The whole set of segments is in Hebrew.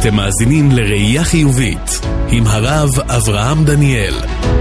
אתם מאזינים לראייה חיובית עם הרב אברהם דניאל.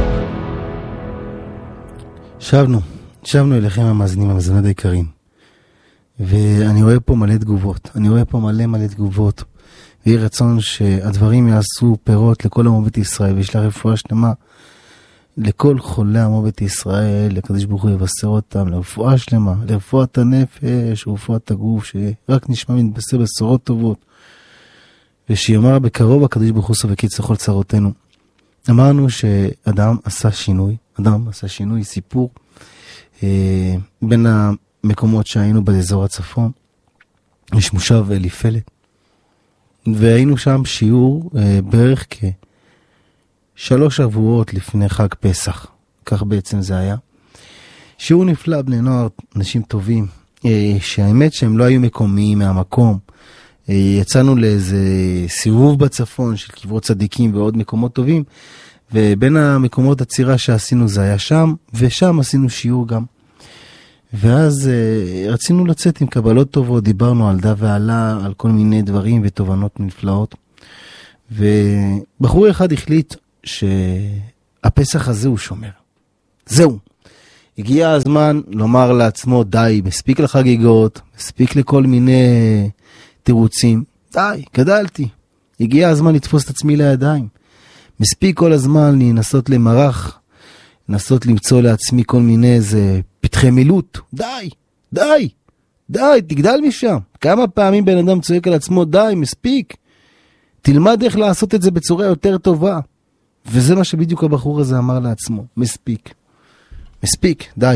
שבנו אליכם המאזינים המאזינות היקרים. ואני רואה פה מלא תגובות. מלא תגובות. ויהי רצון שהדברים יעשו פירות לכל עמו בית ישראל, ויש לה רפואה שלמה לכל חולי עמו בית ישראל, לקדוש ברוך הוא יבשר אותם לרפואה שלמה, לרפואת הנפש, רפואת הגוף, שרק נשמע מתבשר בשורות טובות. ושיאמר בקרוב הקדוש ברוך הוא סוף וקיץ לכל צרותינו. אמרנו שאדם עשה שינוי, סיפור בין המקומות שהיינו באזור הצפון, יש מושב אליפלת, והיינו שם שיעור בערך כ3 שבועות לפני חג פסח, כך בעצם זה היה. שיעור נפלא, בני נוער, אנשים טובים, שהאמת שהם לא היו מקומיים מהמקום. יצאנו לאיזה סיבוב בצפון של קברות צדיקים ועוד מקומות טובים, ובין המקומות הצירה שעשינו זה היה שם, ושם עשינו שיעור גם. ואז רצינו לצאת עם קבלות טובות, דיברנו על דה ועלה, על כל מיני דברים ותובנות נפלאות. ובחור אחד החליט שהפסח הזה הוא שומר. זהו. הגיע הזמן לומר לעצמו, די, מספיק לחגיגות, מספיק לכל מיני תירוצים. די, גדלתי. הגיע הזמן לתפוס את עצמי לידיים. מספיק כל הזמן לנסות למרח, לנסות למצוא לעצמי כל מיני איזה פתחי מילוט. די, תגדל משם. כמה פעמים בן אדם צועק על עצמו, די, מספיק. תלמד איך לעשות את זה בצורה יותר טובה. וזה מה שבדיוק הבחור הזה אמר לעצמו, מספיק, די.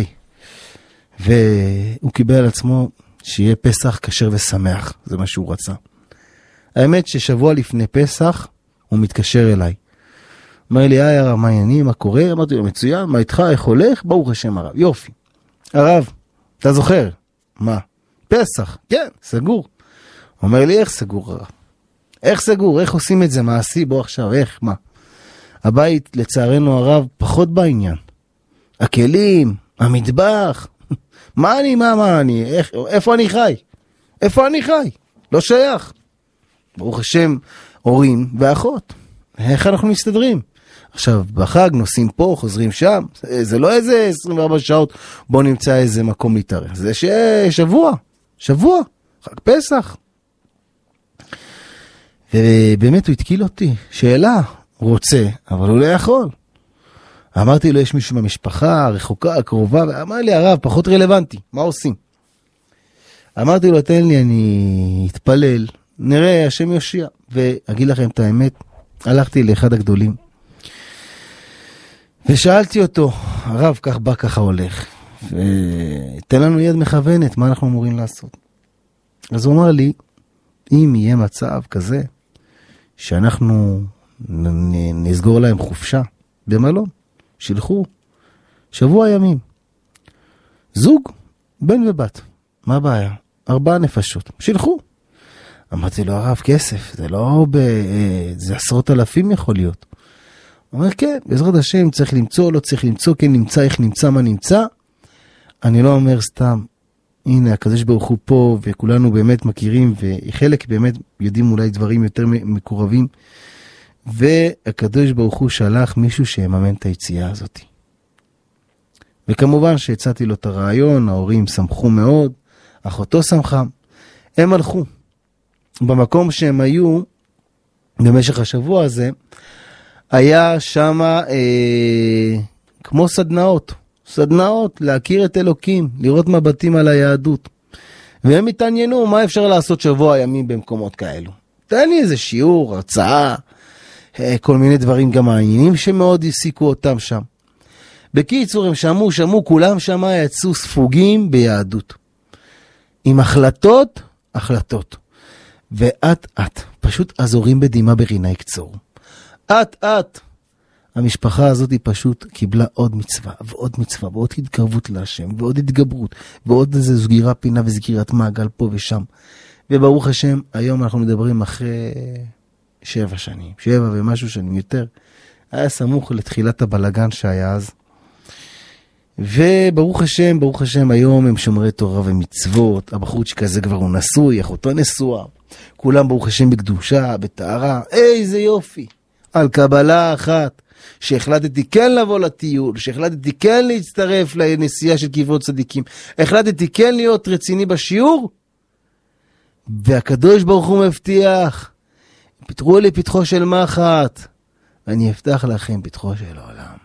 והוא קיבל על עצמו שיהיה פסח כשר ושמח, זה מה שהוא רצה. האמת ששבוע לפני פסח הוא מתקשר אליי. אומר לי, הרב, מה העניינים, מה קורה? אמרתי לו, מצוין, מה איתך, איך הולך? ברוך השם הרב, יופי. הרב, אתה זוכר? מה? פסח, כן, סגור. אומר לי, איך סגור הרב? איך סגור? איך עושים את זה? מעשי, בוא עכשיו, איך, מה? הבית, לצערנו הרב, פחות בעניין. הכלים, המטבח, מה אני, איפה אני חי? לא שייך. ברוך השם, הורים ואחות. איך אנחנו מסתדרים? עכשיו, בחג נוסעים פה, חוזרים שם. זה לא איזה 24 שעות, בוא נמצא איזה מקום להתארח. זה שבוע, חג פסח. ובאמת הוא התקיל אותי. שאלה, הוא רוצה, אבל הוא לא יכול. אמרתי לו, יש מישהו במשפחה, רחוקה, קרובה, ואמר לי, הרב, פחות רלוונטי, מה עושים? אמרתי לו, תן לי, אני אתפלל, נראה, השם יושיע. ואגיד לכם את האמת, הלכתי לאחד הגדולים, ושאלתי אותו, הרב, כך בא, ככה הולך, ותן לנו יד מכוונת, מה אנחנו אמורים לעשות? אז הוא אמר לי, אם יהיה מצב כזה, שאנחנו נסגור להם חופשה במלון, שילכו שבוע ימים. זוג, בן ובת. מה הבעיה? 4 נפשות. שילכו. אמרתי לו, הרב, כסף. זה לא זה 10,000 יכול להיות. הוא אומר, כן, בעזרת השם צריך למצוא, לא צריך למצוא, כן נמצא, איך נמצא, מה נמצא. אני לא אומר סתם. הנה, הקדוש ברוך הוא פה, וכולנו באמת מכירים, וחלק באמת יודעים אולי דברים יותר מקורבים. והקדוש ברוך הוא שלח מישהו שיממן את היציאה הזאת. וכמובן שהצעתי לו את הרעיון, ההורים שמחו מאוד, אחותו שמחה, הם הלכו. במקום שהם היו, במשך השבוע הזה, היה שם כמו סדנאות, להכיר את אלוקים, לראות מבטים על היהדות. והם התעניינו מה אפשר לעשות שבוע ימים במקומות כאלו. תן לי איזה שיעור, הרצאה, כל מיני דברים גם מעניינים שמאוד הסיקו אותם שם. בקיצור, הם שמעו, כולם שם יצאו ספוגים ביהדות. עם החלטות. ואת, פשוט אזורים בדימה ברינה יקצור. את. המשפחה הזאת היא פשוט קיבלה עוד מצווה, ועוד התקרבות להשם, ועוד התגברות, ועוד איזו סגירה פינה וסגירת מעגל פה ושם. וברוך השם, היום אנחנו מדברים אחרי 7 שנים, 7 ומשהו שנים יותר. היה סמוך לתחילת הבלגן שהיה אז. וברוך השם, ברוך השם, היום הם שומרי תורה ומצוות, הבחורצ'יק הזה כבר הוא נשוי, אחותו נשואה, כולם ברוך השם בקדושה, בטהרה, איזה יופי, על קבלה אחת, שהחלטתי כן לבוא לטיול, שהחלטתי כן להצטרף לנסיעה של קברות צדיקים, החלטתי כן להיות רציני בשיעור, והקדוש ברוך הוא מבטיח, פתרו לי פתחו של מחט, ואני אפתח לכם פתחו של העולם.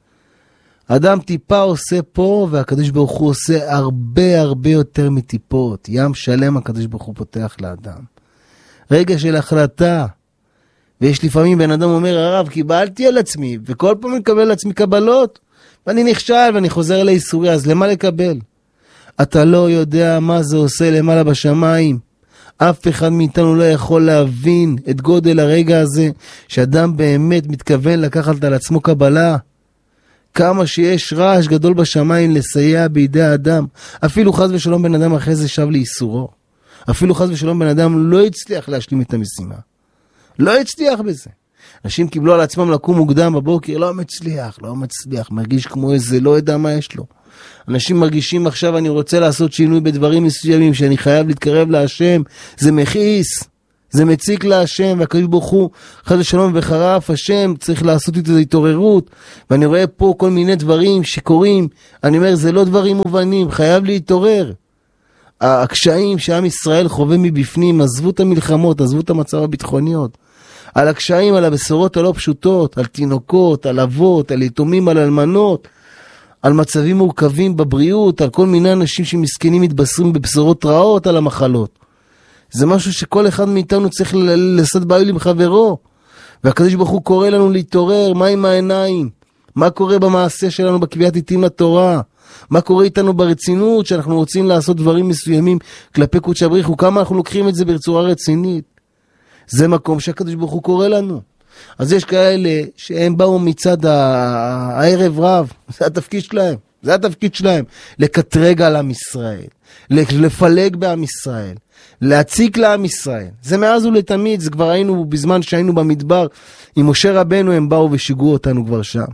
אדם טיפה עושה פה, והקדוש ברוך הוא עושה הרבה הרבה יותר מטיפות. ים שלם הקדוש ברוך הוא פותח לאדם. רגע של החלטה. ויש לפעמים בן אדם אומר, הרב, קיבלתי על עצמי, וכל פעם אני מקבל על עצמי קבלות, ואני נכשל ואני חוזר לאיסוריה, אז למה לקבל? אתה לא יודע מה זה עושה למעלה בשמיים. אף אחד מאיתנו לא יכול להבין את גודל הרגע הזה, שאדם באמת מתכוון לקחת על עצמו קבלה. כמה שיש רעש גדול בשמיים לסייע בידי האדם. אפילו חס ושלום בן אדם אחרי זה שב לאיסורו. אפילו חס ושלום בן אדם לא הצליח להשלים את המשימה. לא הצליח בזה. אנשים קיבלו על עצמם לקום מוקדם בבוקר, לא מצליח, מרגיש כמו איזה, לא יודע מה יש לו. אנשים מרגישים עכשיו אני רוצה לעשות שינוי בדברים מסוימים, שאני חייב להתקרב להשם, זה מכעיס, זה מציק להשם, והקדוש ברוך הוא חס ושלום וחרף השם, צריך לעשות איתו התעוררות, ואני רואה פה כל מיני דברים שקורים, אני אומר זה לא דברים מובנים, חייב להתעורר. הקשיים שעם ישראל חווה מבפנים, עזבו את המלחמות, עזבו את המצב הביטחוניות, על הקשיים, על הבשורות הלא פשוטות, על תינוקות, על אבות, על יתומים, על אלמנות, על מצבים מורכבים בבריאות, על כל מיני אנשים שמסכנים מתבשרים בבשורות רעות על המחלות. זה משהו שכל אחד מאיתנו צריך לעשות בעיות עם חברו. והקדוש ברוך הוא קורא לנו להתעורר, מה עם העיניים? מה קורה במעשה שלנו בקביעת עיתים לתורה? מה קורה איתנו ברצינות שאנחנו רוצים לעשות דברים מסוימים כלפי קודש הבריך, וכמה אנחנו לוקחים את זה בצורה רצינית? זה מקום שהקדוש ברוך הוא קורא לנו. אז יש כאלה שהם באו מצד הערב רב, זה התפקיד שלהם, לקטרג על עם ישראל, לפלג בעם ישראל, להציק לעם ישראל. זה מאז ולתמיד, זה כבר היינו בזמן שהיינו במדבר, עם משה רבנו הם באו ושיגעו אותנו כבר שם.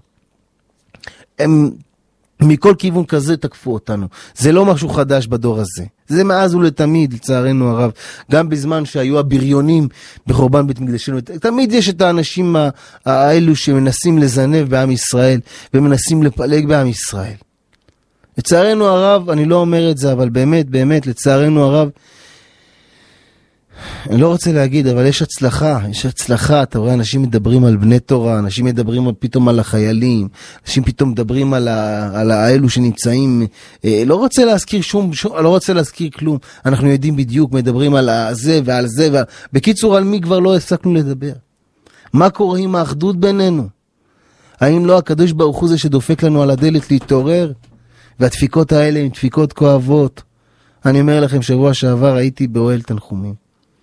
הם מכל כיוון כזה תקפו אותנו. זה לא משהו חדש בדור הזה. זה מאז ולתמיד, לצערנו הרב. גם בזמן שהיו הבריונים בחורבן בית מקדשנו. תמיד יש את האנשים האלו שמנסים לזנב בעם ישראל, ומנסים לפלג בעם ישראל. לצערנו הרב, אני לא אומר את זה, אבל באמת, באמת, לצערנו הרב, אני לא רוצה להגיד, אבל יש הצלחה, אתה רואה, אנשים מדברים על בני תורה, אנשים מדברים פתאום על החיילים, אנשים פתאום מדברים על האלו שנמצאים, לא רוצה להזכיר כלום, אנחנו יודעים בדיוק, מדברים על זה ועל זה, בקיצור, על מי כבר לא הפסקנו לדבר? מה קורה עם האחדות בינינו? האם לא הקדוש ברוך הוא זה שדופק לנו על הדלת להתעורר? והדפיקות האלה הן דפיקות כואבות. אני אומר לכם, שבוע שעבר הייתי באוהל תנחומים.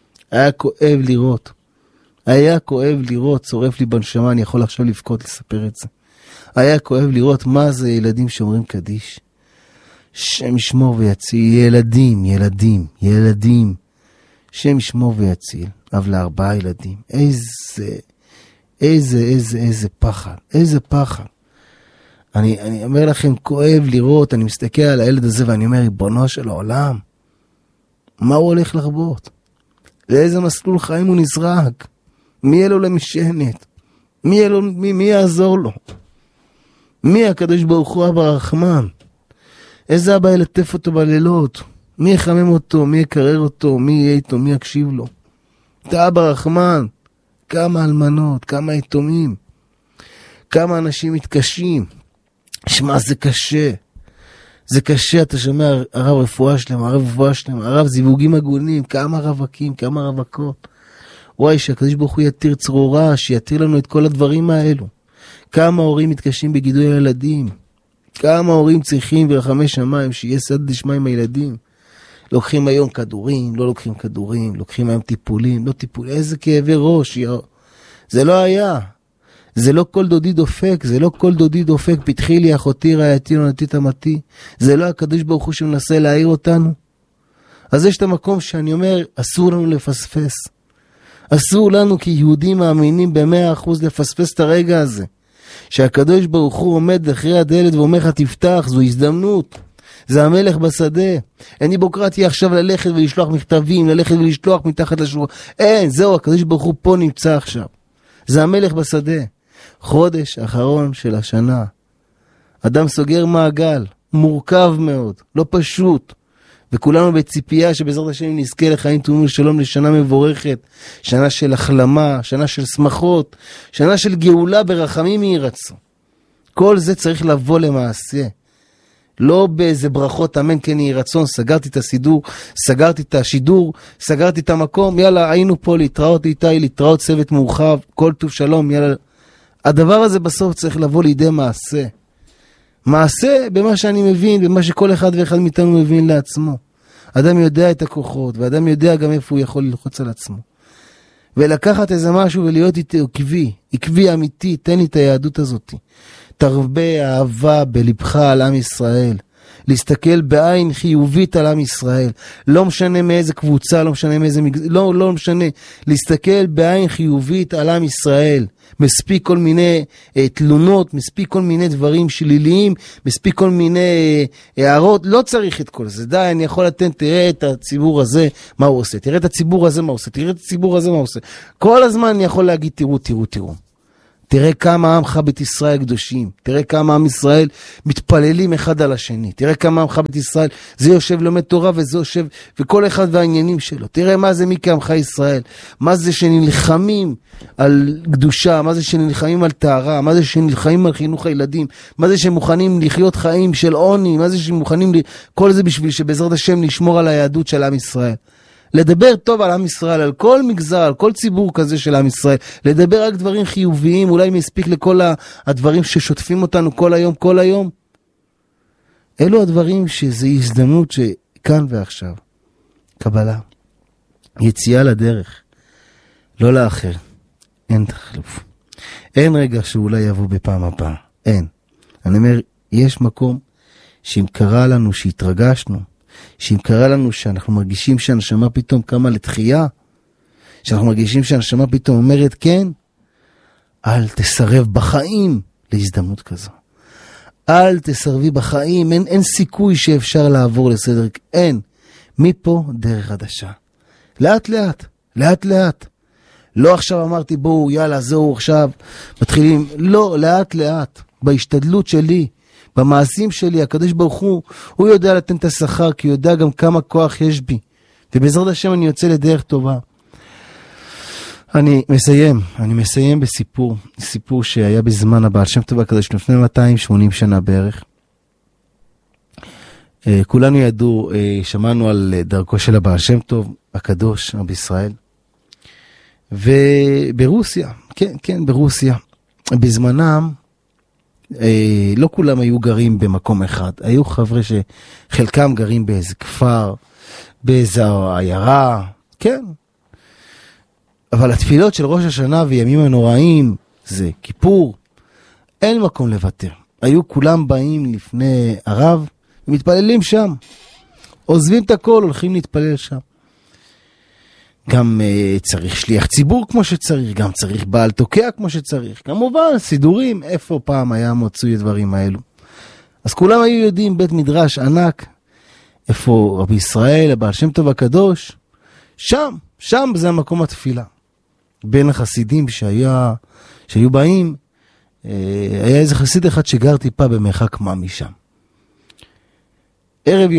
היה כואב לראות, שורף לי בנשמה, אני יכול עכשיו לבכות לספר את זה. היה כואב לראות מה זה ילדים שאומרים קדיש. שם ישמור ויציל, ילדים. שם ישמור ויציל, אבל 4 ילדים. איזה פחד. אני אומר לכם, כואב לראות, אני מסתכל על הילד הזה ואני אומר, ריבונו של העולם, מה הוא הולך לחוות? לאיזה מסלול חיים הוא נזרק? מי יהיה לו למשענת? מי יעזור לו? מי הקדוש ברוך הוא אבא רחמן? איזה אבא ילטף אותו בלילות? מי יחמם אותו? מי יקרר אותו? מי יהיה איתו? מי יקשיב לו? אתה אבא רחמן. כמה אלמנות, כמה יתומים, כמה אנשים מתקשים. שמע, זה קשה, אתה שומע הרב רפואה שלם, הרב זיווגים הגונים, כמה רווקים, כמה רווקות. וואי, שהקדוש ברוך הוא יתיר צרורה, שיתיר לנו את כל הדברים האלו. כמה הורים מתקשים בגידול הילדים, כמה הורים צריכים ברחמי שמיים, שיהיה סד דשמיא עם הילדים. לוקחים היום כדורים, לא לוקחים כדורים, לוקחים היום טיפולים, לא טיפולים, איזה כאבי ראש, זה לא היה. זה לא כל דודי דופק, פתחי לי אחותי רעייתי נונתי תמתי. זה לא הקדוש ברוך הוא שמנסה להעיר אותנו. אז יש את המקום שאני אומר, אסור לנו לפספס. אסור לנו כיהודים מאמינים ב100% לפספס את הרגע הזה. שהקדוש ברוך הוא עומד אחרי הדלת ואומר לך תפתח, זו הזדמנות. זה המלך בשדה. אין היפוקרטיה עכשיו ללכת ולשלוח מכתבים, ללכת ולשלוח מתחת לשורה. אין, זהו, הקדוש ברוך הוא פה נמצא עכשיו. זה המלך בשדה. חודש אחרון של השנה. אדם סוגר מעגל, מורכב מאוד, לא פשוט. וכולנו בציפייה שבעזרת השם נזכה לחיים טובים ושלום לשנה מבורכת, שנה של החלמה, שנה של שמחות, שנה של גאולה ברחמים יהי רצון. כל זה צריך לבוא למעשה. לא באיזה ברכות אמן כן יהי רצון, סגרתי את הסידור, סגרתי את השידור, סגרתי את המקום, יאללה היינו פה להתראות איתי, להתראות צוות מורחב, כל טוב שלום, יאללה. הדבר הזה בסוף צריך לבוא לידי מעשה. מעשה במה שאני מבין, במה שכל אחד ואחד מאיתנו מבין לעצמו. אדם יודע את הכוחות, ואדם יודע גם איפה הוא יכול ללחוץ על עצמו. ולקחת איזה משהו ולהיות איתי עקבי, עקבי אמיתי, תן לי את היהדות הזאת. תרבה אהבה בלבך על עם ישראל. להסתכל בעין חיובית על עם ישראל. לא משנה מאיזה קבוצה, לא משנה מאיזה מגזר, לא משנה. להסתכל בעין חיובית על עם ישראל. מספיק כל מיני תלונות, מספיק כל מיני דברים שליליים, מספיק כל מיני הערות, לא צריך את כל זה. די, אני יכול לתת, תראה את הציבור הזה מה הוא עושה, תראה את הציבור הזה מה הוא עושה, תראה את הציבור הזה מה הוא עושה. כל הזמן אני יכול להגיד, תראו, תראו, תראו. תראה כמה עמך בית ישראל קדושים, תראה כמה עם ישראל מתפללים אחד על השני, תראה כמה עמך בית ישראל, זה יושב לומד תורה וזה יושב, וכל אחד והעניינים שלו, תראה מה זה מי כעמך ישראל, מה זה שנלחמים על קדושה, מה זה שנלחמים על טהרה, מה זה שנלחמים על חינוך הילדים, מה זה שמוכנים לחיות חיים של עוני, מה זה שמוכנים, כל זה בשביל שבעזרת השם נשמור על היהדות של עם ישראל. לדבר טוב על עם ישראל, על כל מגזר, על כל ציבור כזה של עם ישראל, לדבר רק דברים חיוביים, אולי מספיק לכל הדברים ששוטפים אותנו כל היום. אלו הדברים שזה הזדמנות שכאן ועכשיו. קבלה, יציאה לדרך, לא לאחר, אין תחלוף. אין רגע שאולי יבוא בפעם הבאה, אין. אני אומר, יש מקום שאם קרה לנו, שהתרגשנו, שאם קרה לנו שאנחנו מרגישים שהנשמה פתאום קמה לתחייה, שאנחנו מרגישים שהנשמה פתאום אומרת כן, אל תסרב בחיים להזדמנות כזו. אל תסרבי בחיים, אין סיכוי שאפשר לעבור לסדר, אין. מפה דרך חדשה. לאט לאט, לאט לאט. לא עכשיו אמרתי בואו יאללה זהו עכשיו מתחילים, לא, לאט לאט, בהשתדלות שלי, במעשים שלי, הקדוש ברוך הוא יודע לתת את השכר, כי הוא יודע גם כמה כוח יש בי. ובעזרת השם אני יוצא לדרך טובה. אני מסיים סיפור שהיה בזמן הבעל שם טוב הקדוש, לפני 280 שנה בערך. כולנו ידעו, שמענו על דרכו של הבעל שם טוב, הקדוש, רבי ישראל. וברוסיה, כן, ברוסיה, בזמנם, לא כולם היו גרים במקום אחד, היו חבר'ה שחלקם גרים באיזה כפר, באיזה עיירה, כן. אבל התפילות של ראש השנה וימים הנוראים, זה כיפור, אין מקום לוותר. היו כולם באים לפני הרב, ומתפללים שם. עוזבים את הכל, הולכים להתפלל שם. גם צריך שליח ציבור כמו שצריך, גם צריך בעל תוקע כמו שצריך. כמובן, סידורים, איפה פעם היה מוצאי הדברים האלו. אז כולם היו יודעים בית מדרש ענק, איפה רבי ישראל, הבעל שם טוב הקדוש, שם זה המקום התפילה. בין החסידים שהיו באים, היה איזה חסיד אחד שגר טיפה במרחק מה משם. ערב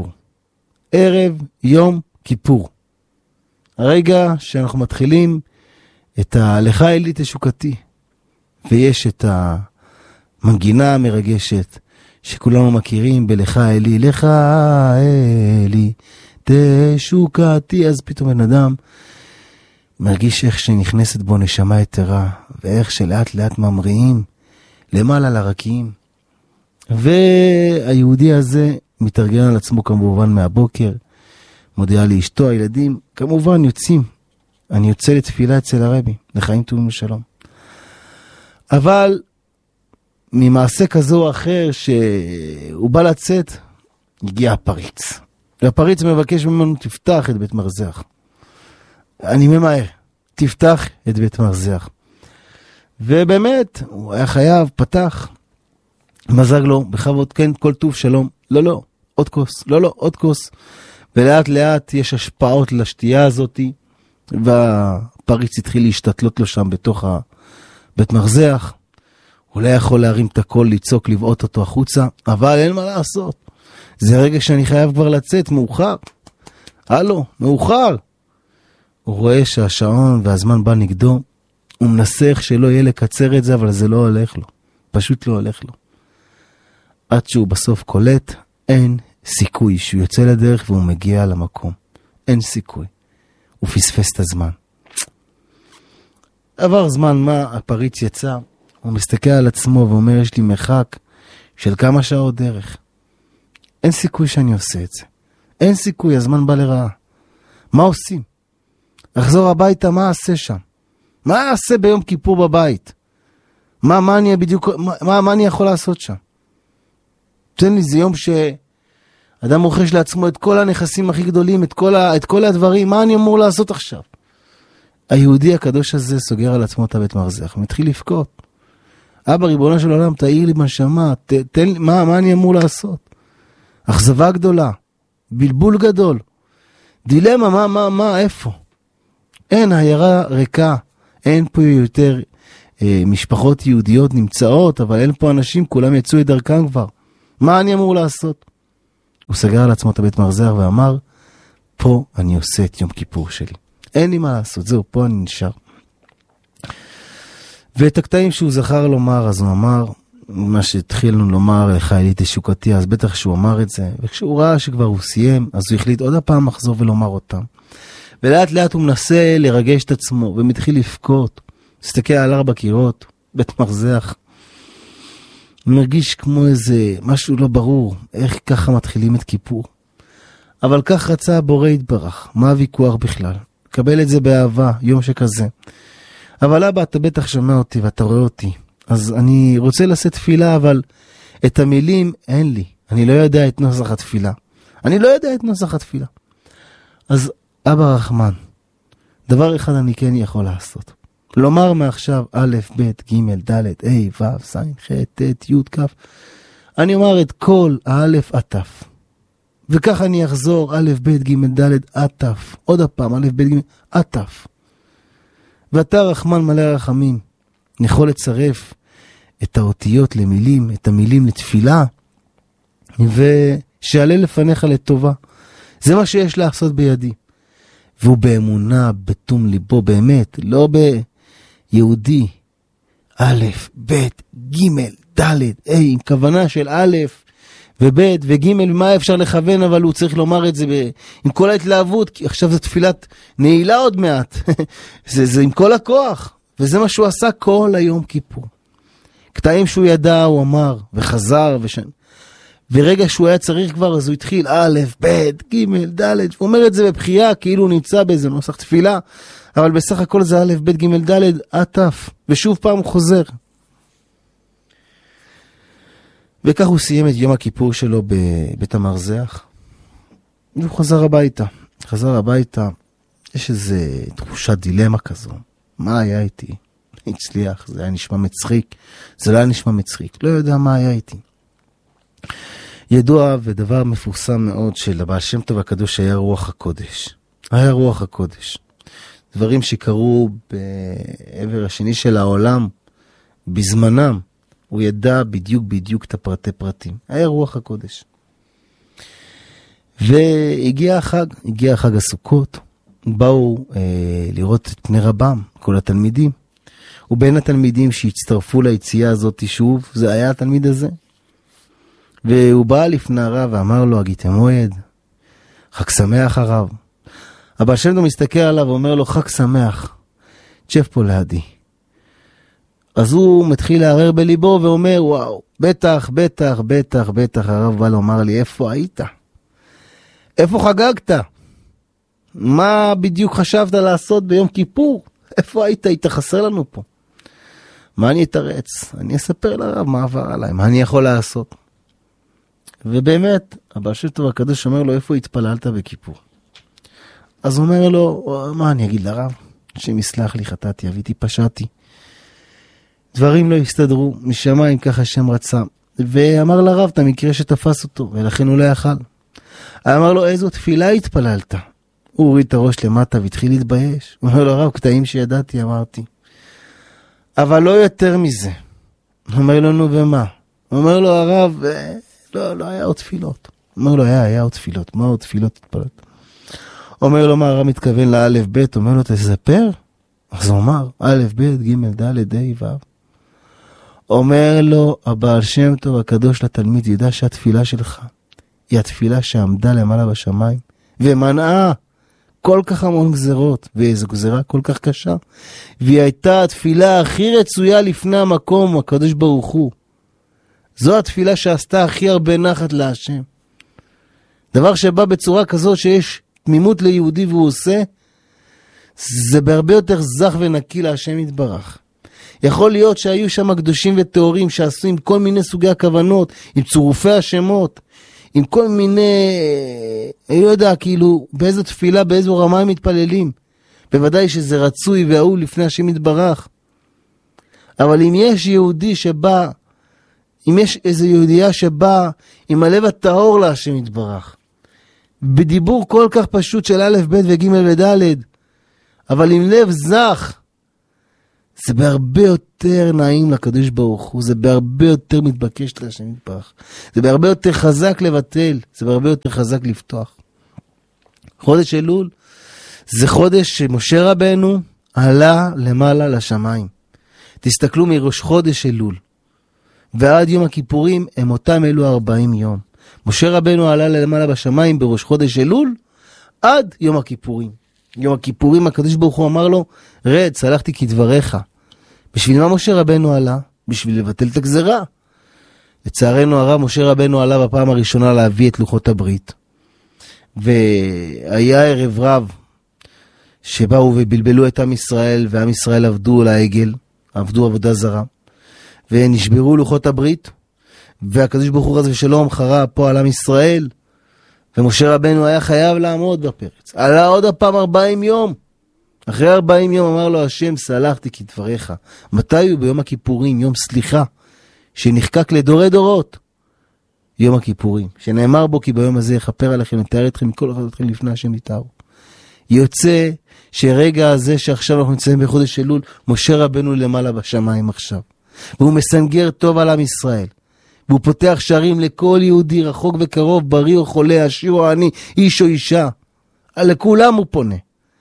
יום כיפור. הרגע שאנחנו מתחילים את לך אלי תשוקתי, ויש את המנגינה המרגשת שכולנו מכירים בלך אלי, לך אלי תשוקתי, אז פתאום בן אדם מרגיש איך שנכנסת בו נשמה יתרה, ואיך שלאט לאט ממריאים למעלה לרקים. והיהודי הזה מתארגן על עצמו כמובן מהבוקר, מודיע לאשתו, הילדים, כמובן יוצאים. אני יוצא לתפילה אצל הרבי, לחיים טובים ושלום. אבל ממעשה כזו או אחר שהוא בא לצאת, הגיע הפריץ. והפריץ מבקש ממנו, תפתח את בית מרזח. אני ממהר, תפתח את בית מרזח. ובאמת, הוא היה חייב, פתח, מזג לו, בכבוד, כן, כל טוב, שלום, לא, עוד כוס, לא, עוד כוס, ולאט לאט יש השפעות לשתייה הזאת, והפריץ התחיל להשתתלות לו שם בתוך הבית מרזח, הוא לא יכול להרים את הכל, לצעוק, לבעוט אותו החוצה, אבל אין מה לעשות, זה רגע שאני חייב כבר לצאת, מאוחר, הלו, מאוחר, הוא רואה שהשעון והזמן בא נגדו, הוא מנסה איך שלא יהיה לקצר את זה, אבל זה לא הולך לו, פשוט לא הולך לו. עד שהוא בסוף קולט, אין סיכוי שהוא יוצא לדרך והוא מגיע למקום. אין סיכוי. הוא פספס את הזמן. עבר זמן מה, הפריץ יצא, הוא מסתכל על עצמו ואומר, יש לי מרחק של כמה שעות דרך. אין סיכוי שאני עושה את זה. אין סיכוי, הזמן בא לרעה. מה עושים? אחזור הביתה, מה אעשה שם? מה אעשה ביום כיפור בבית? מה אני בדיוק, מה אני יכול לעשות שם? תן לי, זה יום שאדם רוכש לעצמו את כל הנכסים הכי גדולים, את כל הדברים, מה אני אמור לעשות עכשיו? היהודי הקדוש הזה סוגר על עצמו את הבית מרזח, מתחיל לבכות. אבא, ריבונו של עולם, תאיר לי בנשמה, תן לי, מה אני אמור לעשות? אכזבה גדולה, בלבול גדול, דילמה, מה, איפה? אין, העיירה ריקה, אין פה יותר משפחות יהודיות נמצאות, אבל אין פה אנשים, כולם יצאו את דרכם כבר. מה אני אמור לעשות? הוא סגר על עצמו את הבית מרזח ואמר, פה אני עושה את יום כיפור שלי. אין לי מה לעשות, זהו, פה אני נשאר. ואת הקטעים שהוא זכר לומר, אז הוא אמר, מה שהתחילנו לומר, לך אלי תשוקתי, אז בטח שהוא אמר את זה, וכשהוא ראה שכבר הוא סיים, אז הוא החליט עוד הפעם לחזור ולומר אותם. ולאט לאט הוא מנסה לרגש את עצמו, ומתחיל לפקות, מסתכל על 4 קירות, בית מרזח, מרגיש כמו איזה משהו לא ברור, איך ככה מתחילים את כיפור. אבל כך רצה הבורא יתברך, מה הוויכוח בכלל? קבל את זה באהבה, יום שכזה. אבל אבא, אתה בטח שומע אותי ואתה רואה אותי, אז אני רוצה לשאת תפילה, אבל את המילים אין לי, אני לא יודע את נוסח התפילה. אז אבא רחמן, דבר אחד אני כן יכול לעשות. לומר מעכשיו א', ב', ג', ד', ה', ו', ז', ח', ט', י', כ'. אני אומר את כל האלף עטף. וכך אני אחזור א', ב', ג', ד', עטף. עוד הפעם א', ב', ג', עטף. ואתה רחמן מלא רחמים. יכול לצרף את האותיות למילים, את המילים לתפילה, ושעלה לפניך לטובה. זה מה שיש לעשות בידי. והוא באמונה, בתום ליבו, באמת, לא ביהודי, א', ב', ג', ד', ה', עם כוונה של א', וב' וג', מה אפשר לכוון, אבל הוא צריך לומר את זה עם כל ההתלהבות, כי עכשיו זה תפילת נעילה עוד מעט, זה עם כל הכוח, וזה מה שהוא עשה כל היום כיפור. קטעים שהוא ידע, הוא אמר, וחזר, ורגע שהוא היה צריך כבר, אז הוא התחיל א', ב', ג', ד', הוא אומר את זה בבחייה, כאילו הוא נמצא באיזה נוסח תפילה, אבל בסך הכל זה א', ב', ג', ד', עטף, ושוב פעם הוא חוזר. וכך הוא סיים את יום הכיפור שלו בבית המרזח, והוא חזר הביתה, יש איזה תחושת דילמה כזו, מה היה איתי? הצליח, זה היה נשמע מצחיק, זה לא היה נשמע מצחיק, לא יודע מה היה איתי. ידוע ודבר מפורסם מאוד של הבעל שם טוב הקדוש היה רוח הקודש. היה רוח הקודש. דברים שקרו בעבר השני של העולם, בזמנם, הוא ידע בדיוק את הפרטי פרטים. היה רוח הקודש. והגיע חג הסוכות, באו לראות את פני רבם, כל התלמידים. ובין התלמידים שהצטרפו ליציאה הזאת שוב, זה היה התלמיד הזה. והוא בא לפני הרב ואמר לו, הגיתם מועד, חג שמח הרב. הבעל שם טוב מסתכל עליו ואומר לו, חג שמח, תשב פה לידי. אז הוא מתחיל לערער בליבו ואומר, וואו, בטח, הרב בא לומר לי, איפה היית? איפה חגגת? מה בדיוק חשבת לעשות ביום כיפור? איפה היית חסר לנו פה? מה אני אתרץ? אני אספר לרב מה עבר עליי, מה אני יכול לעשות? ובאמת, הבעל שם טוב הקדוש אומר לו, איפה התפללת בכיפור? אז הוא אומר לו, מה אני אגיד לרב? השם יסלח לי, חטאתי, אביתי, פשעתי. דברים לא הסתדרו, משמיים ככה השם רצה. ואמר לרב את המקרה שתפס אותו, ולכן הוא לא יכל. אמר לו, איזו תפילה התפללת? הוא הוריד את הראש למטה והתחיל להתבייש. הוא אומר לו, הרב, קטעים שידעתי, אמרתי. אבל לא יותר מזה. הוא אומר לו, נו ומה? הוא אומר לו, הרב, לא היה עוד תפילות. הוא אומר לו, היה עוד תפילות. מה עוד תפילות התפללת? הוא אומר לו, מה הרב מתכוון לאלף בית? הוא אומר לו, תספר? אז הוא אמר, א', ב', ג', ד', ה', ו'. אומר לו, הבעל שם טוב הקדוש לתלמיד, ידע שהתפילה שלך היא התפילה שעמדה למעלה בשמיים, ומנעה כל כך המון גזרות, ואיזו גזרה כל כך קשה, והיא הייתה התפילה הכי רצויה לפני המקום, הקדוש ברוך הוא. זו התפילה שעשתה הכי הרבה נחת להשם. דבר שבא בצורה כזאת שיש תמימות ליהודי והוא עושה, זה בהרבה יותר זך ונקי להשם יתברך. יכול להיות שהיו שם קדושים וטהורים שעשו עם כל מיני סוגי הכוונות, עם צורופי השמות, עם כל מיני, אני לא יודע, כאילו, באיזו תפילה, באיזו רמה הם מתפללים. בוודאי שזה רצוי והוא לפני השם יתברך. אבל אם יש יהודי שבא, אם יש איזו יהודייה שבא עם הלב הטהור להשם יתברך, בדיבור כל כך פשוט של א', ב' וג' וד', אבל עם לב זך, זה בהרבה יותר נעים לקדוש ברוך הוא, זה בהרבה יותר מתבקש להשם יתברך, זה בהרבה יותר חזק לבטל, זה בהרבה יותר חזק לפתוח. חודש אלול זה חודש שמשה רבנו עלה למעלה לשמיים. תסתכלו מראש חודש אלול ועד יום הכיפורים הם אותם אלו 40 יום. משה רבנו עלה למעלה בשמיים בראש חודש אלול עד יום הכיפורים. יום הכיפורים הקדוש ברוך הוא אמר לו, רד, סלחתי כדבריך. בשביל מה משה רבנו עלה? בשביל לבטל את הגזרה. לצערנו הרב, משה רבנו עלה בפעם הראשונה להביא את לוחות הברית. והיה ערב רב שבאו ובלבלו את עם ישראל, ועם ישראל עבדו על העגל, עבדו עבודה זרה, ונשברו לוחות הברית, והקדוש ברוך הוא רז ושלום חרה פה על עם ישראל, ומשה רבנו היה חייב לעמוד בפרץ. עלה עוד הפעם 40 יום. אחרי 40 יום אמר לו השם, סלחתי כדבריך. מתי הוא? ביום הכיפורים, יום סליחה, שנחקק לדורי דורות. יום הכיפורים, שנאמר בו כי ביום הזה יכפר עליכם, יתאר אתכם מכל חטאותיכם לפני השם יתארו. יוצא שרגע הזה שעכשיו אנחנו נמצאים בחודש אלול, משה רבנו למעלה בשמיים עכשיו. והוא מסנגר טוב על עם ישראל. והוא פותח שערים לכל יהודי רחוק וקרוב, בריא או חולה, עשיר או עני, איש או אישה. לכולם הוא פונה.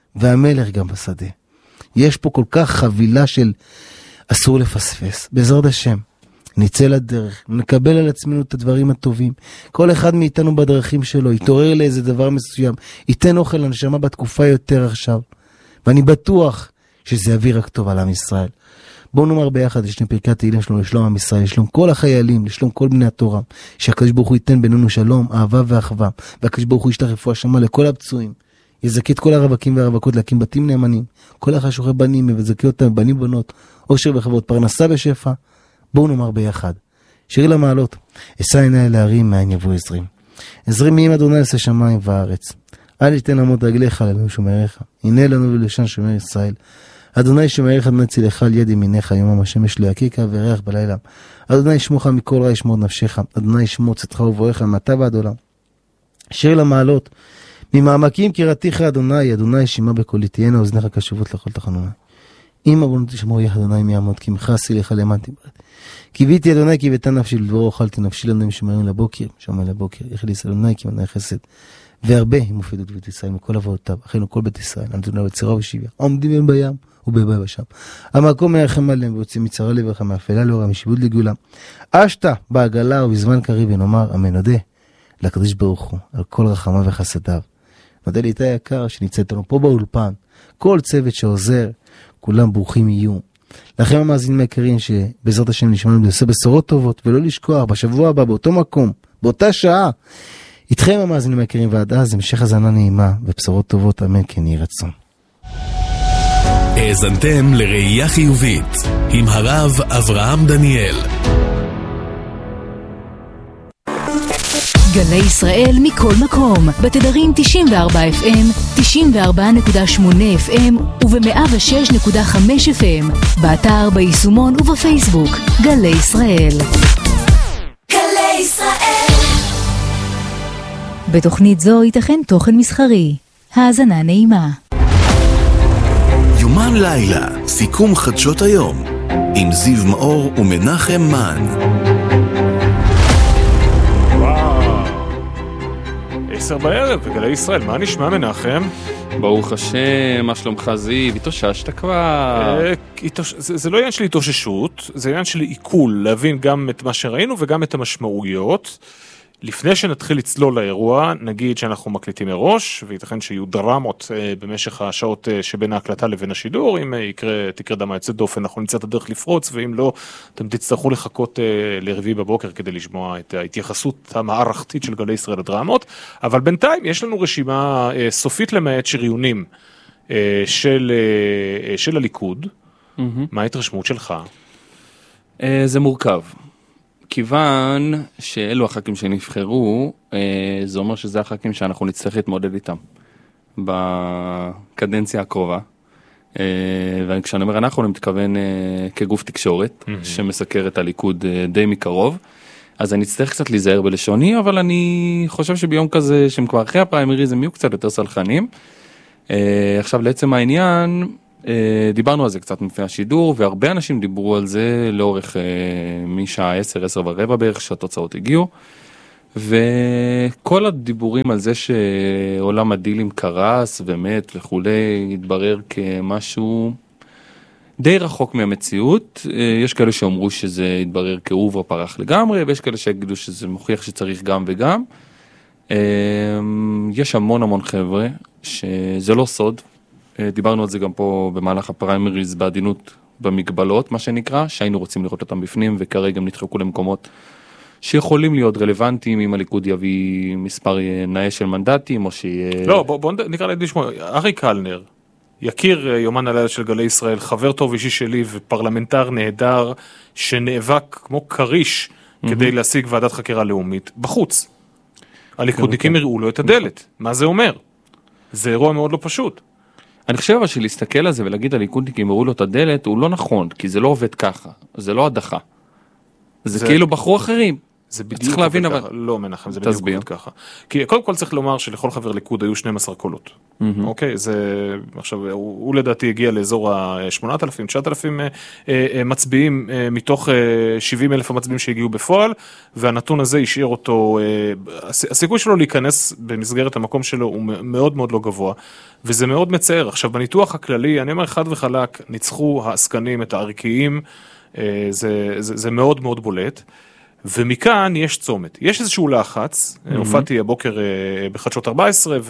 והמלך גם בשדה. יש פה כל כך חבילה של אסור לפספס. בעזרת השם, נצא לדרך, נקבל על עצמנו את הדברים הטובים. כל אחד מאיתנו בדרכים שלו, יתעורר לאיזה דבר מסוים, ייתן אוכל לנשמה בתקופה יותר עכשיו. ואני בטוח שזה יביא רק טוב על עם ישראל. בואו נאמר ביחד, יש לנו פרקי התהילים שלנו לשלום עם ישראל, לשלום כל החיילים, לשלום כל בני התורה, שהקדוש ברוך הוא ייתן בינינו שלום, אהבה ואחווה, והקדוש ברוך הוא ישלח רפואה שלמה לכל הפצועים, יזכה את כל הרווקים והרווקות להקים בתים נאמנים, כל החשוכי בנים ויזכה אותם בנים בנות, עושר וכבוד, פרנסה בשפע. בואו נאמר ביחד, שיר למעלות, אשא עיני להרים מאין יבוא עזרים. עזרים מי עם אדוני עשה שמיים וארץ. אל יתן עמוד רגליך לאלוהים שומריך. הנה לנו ולשן שומר ישראל. אדוני שומריך אדוני צילך על יד ימינך, יומם השמש לא יקיקה וירח בלילה. אדוני ישמוך מכל רע ישמור נפשך. אדוני ישמור צאתך ובואך מעתה ועד עולם. שיר למעלות, ממעמקים קראתיך אדוני, אדוני שמע בקולי, תהיינה אוזניך קשובות לכל תחנוני. אם אבונו תשמור יח אדוני מיעמוד, כי ממך עשי לך למען תברד. קיוויתי אדוני כי ביתה נפשי לדברו, אוכלתי נפשי לנו משומרים לבוקר, שומר לבוקר, יכליס אדוני כי מנה חסד. והרבה היא מופדת בית ישראל מכל אבותיו, אחינו כל בית ישראל, נתונה בצרה ובשביה, עומדים הם בים ובביבשם. המקום ירחם עליהם ויוצאים מצרה לברכה, מאפלה לאורה, משיבוד לגאולה. אשתה בעגלה ובזמן קריב ונאמר אמן. נודה לקדוש ברוך הוא על כל רחמיו וחסדיו. נודה לאיתי היקר שנמצא איתנו פה באולפן, כל צוות שעוזר, כולם ברוכים יהיו. לכם המאזינים היקרים שבעזרת השם נשמענו לעשות בשורות טובות, ולא לשכוח בשבוע הבא באותו מקום, באותה שעה, איתכם המאזינים היקרים, ועד אז המשך הזנה נעימה ובשורות טובות, אמן כן יהי רצון. האזנתם לראייה חיובית עם הרב אברהם דניאל. גלי ישראל מכל מקום, בתדרים 94 FM, 94.8 FM וב-106.5 FM, באתר, ביישומון ובפייסבוק. גלי ישראל. גלי ישראל. בתוכנית זו ייתכן תוכן מסחרי. האזנה נעימה. יומן לילה, סיכום חדשות היום, עם זיו מאור ומנחם מן. 10 בערב בגלי ישראל, מה נשמע מנחם? ברוך השם, מה שלומך זיו? התאוששת כבר? זה לא עניין של התאוששות, זה עניין של עיכול, להבין גם את מה שראינו וגם את המשמעויות. לפני שנתחיל לצלול לאירוע, נגיד שאנחנו מקליטים מראש, וייתכן שיהיו דרמות במשך השעות שבין ההקלטה לבין השידור. אם תקרה דמה יוצאת דופן, אנחנו נמצא את הדרך לפרוץ, ואם לא, אתם תצטרכו לחכות לרביעי בבוקר כדי לשמוע את ההתייחסות המערכתית של גלי ישראל לדרמות. אבל בינתיים יש לנו רשימה סופית למעט שריונים של הליכוד. מה ההתרשמות שלך? זה מורכב. כיוון שאלו הח"כים שנבחרו, זה אומר שזה הח"כים שאנחנו נצטרך להתמודד איתם בקדנציה הקרובה. וכשאני אומר אנחנו, אני מתכוון כגוף תקשורת שמסקר את הליכוד די מקרוב. אז אני אצטרך קצת להיזהר בלשוני, אבל אני חושב שביום כזה שהם כבר אחרי הפריימריז הם יהיו קצת יותר סלחנים. עכשיו לעצם העניין, דיברנו על זה קצת לפני השידור, והרבה אנשים דיברו על זה לאורך משעה 10, 10 ורבע בערך שהתוצאות הגיעו, וכל הדיבורים על זה שעולם הדילים קרס ומת וכולי, התברר כמשהו די רחוק מהמציאות. יש כאלה שאומרו שזה התברר כאוב או פרח לגמרי, ויש כאלה שיגידו שזה מוכיח שצריך גם וגם. יש המון חבר'ה שזה לא סוד, דיברנו על זה גם פה במהלך הפריימריז בעדינות במגבלות, מה שנקרא, שהיינו רוצים לראות אותם בפנים, וכרגע הם נדחקו למקומות שיכולים להיות רלוונטיים, אם הליכוד יביא מספר נאה של מנדטים, או שיהיה... לא, בוא נקרא לידי שמו, ארי קלנר, יכיר יומן הלילה של גלי ישראל, חבר טוב אישי שלי ופרלמנטר נהדר, שנאבק כמו קריש כדי להשיג ועדת חקירה לאומית, בחוץ. הליכודניקים יראו לו את הדלת. מה זה אומר? זה אירוע מאוד לא פשוט. אני חושב שלהסתכל על זה ולהגיד הליכודניקים יראו לו את הדלת, הוא לא נכון, כי זה לא עובד ככה, זה לא הדחה. זה כאילו בחרו אחרים. זה בדיוק עובד ככה. לא מנחם, זה בדיוק עובד ככה. כי קודם כל צריך לומר שלכל חבר ליכוד היו 12 קולות. אוקיי, זה עכשיו, הוא לדעתי הגיע לאזור ה-8,000, 9,000 מצביעים מתוך 70,000 המצביעים שהגיעו בפועל, והנתון הזה השאיר אותו, הסיכוי שלו להיכנס במסגרת המקום שלו הוא מאוד מאוד לא גבוה, וזה מאוד מצער. עכשיו, בניתוח הכללי, אני אומר חד וחלק, ניצחו העסקנים את הערכיים, זה מאוד מאוד בולט. ומכאן יש צומת, יש איזשהו לחץ, הופעתי הבוקר בחדשות 14